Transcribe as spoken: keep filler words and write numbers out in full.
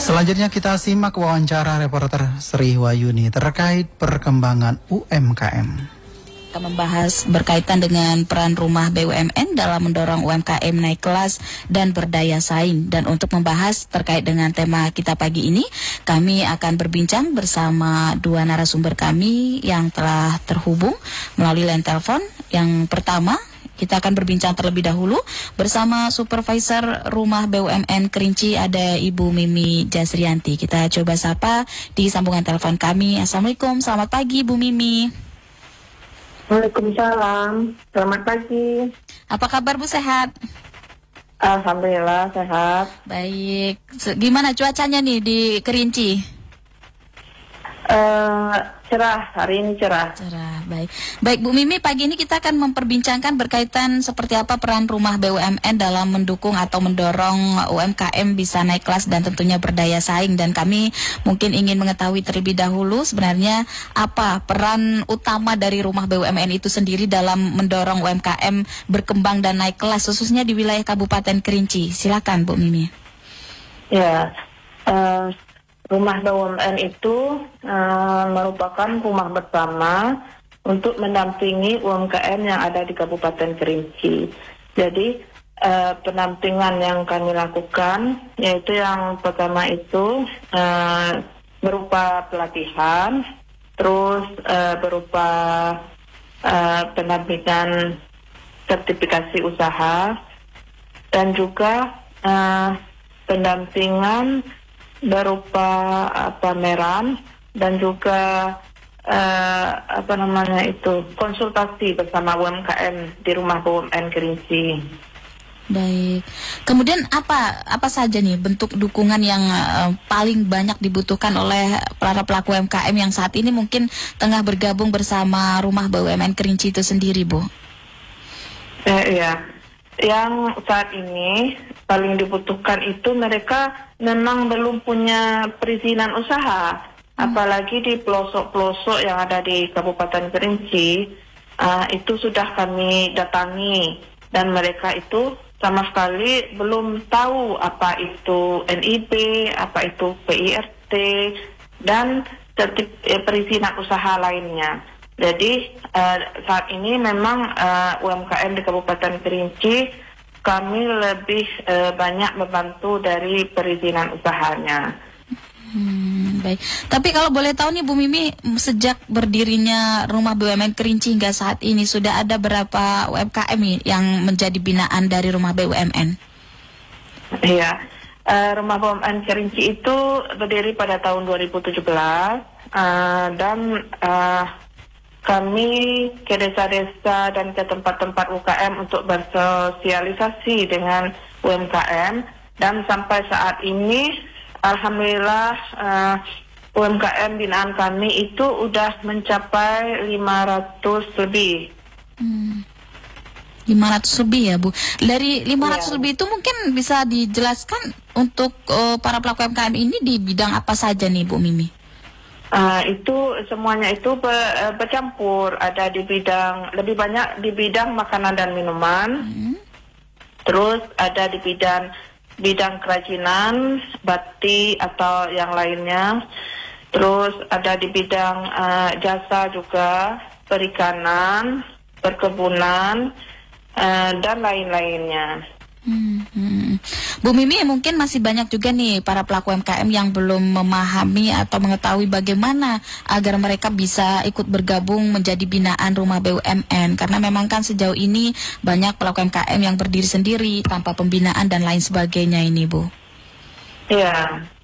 Selanjutnya kita simak wawancara reporter Sri Wayuni terkait perkembangan U M K M. Kita membahas berkaitan dengan peran rumah B U M N dalam mendorong U M K M naik kelas dan berdaya saing. Dan untuk membahas terkait dengan tema kita pagi ini, kami akan berbincang bersama dua narasumber kami yang telah terhubung melalui line telepon. Yang pertama, kita akan berbincang terlebih dahulu bersama Supervisor Rumah B U M N Kerinci, ada Ibu Mimi Jasrianti. Kita coba sapa di sambungan telepon kami. Assalamualaikum, selamat pagi Bu Mimi. Waalaikumsalam, selamat pagi. Apa kabar Bu, sehat? Alhamdulillah sehat. Baik, gimana cuacanya nih di Kerinci? Uh, cerah, hari ini cerah. Cerah, baik. Baik Bu Mimi, pagi ini kita akan memperbincangkan berkaitan seperti apa peran rumah B U M N dalam mendukung atau mendorong U M K M bisa naik kelas dan tentunya berdaya saing. Dan kami mungkin ingin mengetahui terlebih dahulu sebenarnya apa peran utama dari rumah B U M N itu sendiri dalam mendorong U M K M berkembang dan naik kelas, khususnya di wilayah Kabupaten Kerinci. Silakan Bu Mimi. Ya, uh, rumah B U M N itu uh, merupakan rumah bersama untuk mendampingi U M K M yang ada di Kabupaten Kerinci. Jadi uh, pendampingan yang kami lakukan yaitu yang pertama itu uh, berupa pelatihan, terus uh, berupa uh, pendampingan sertifikasi usaha, dan juga uh, pendampingan berupa uh, pameran dan juga uh, apa namanya itu konsultasi bersama U M K M di rumah B U M N Kerinci. Baik. Kemudian apa apa saja nih bentuk dukungan yang uh, paling banyak dibutuhkan oleh para pelaku U M K M yang saat ini mungkin tengah bergabung bersama rumah B U M N Kerinci itu sendiri, Bu? Eh, iya. Yang saat ini paling dibutuhkan itu mereka memang belum punya perizinan usaha, hmm. apalagi di pelosok-pelosok yang ada di Kabupaten Kerinci, uh, itu sudah kami datangi dan mereka itu sama sekali belum tahu apa itu N I B, apa itu P I R T, dan tertib, eh, perizinan usaha lainnya. Jadi uh, saat ini memang uh, U M K M di Kabupaten Kerinci kami lebih uh, banyak membantu dari perizinan usahanya. Hmm, baik. Tapi kalau boleh tahu nih Bu Mimi, sejak berdirinya rumah B U M N Kerinci hingga saat ini sudah ada berapa U M K M yang menjadi binaan dari rumah B U M N? Iya, uh, rumah B U M N Kerinci itu berdiri pada tahun dua ribu tujuh belas uh, dan uh, kami ke desa-desa dan ke tempat-tempat U K M untuk bersosialisasi dengan U M K M, dan sampai saat ini alhamdulillah uh, U M K M binaan kami itu udah mencapai lima ratus lebih. Hmm. lima ratus lebih ya Bu. Dari lima ratus ya. lebih itu mungkin bisa dijelaskan untuk uh, para pelaku U M K M ini di bidang apa saja nih Bu Mimi? Uh, itu semuanya itu be, uh, bercampur, ada di bidang, lebih banyak di bidang makanan dan minuman, hmm. terus ada di bidang bidang kerajinan, batik atau yang lainnya, terus ada di bidang uh, jasa juga, perikanan, perkebunan, uh, dan lain-lainnya. Hmm, hmm. Bu Mimi, mungkin masih banyak juga nih para pelaku U M K M yang belum memahami atau mengetahui bagaimana agar mereka bisa ikut bergabung menjadi binaan rumah B U M N, karena memang kan sejauh ini banyak pelaku U M K M yang berdiri sendiri tanpa pembinaan dan lain sebagainya ini, Bu. Iya.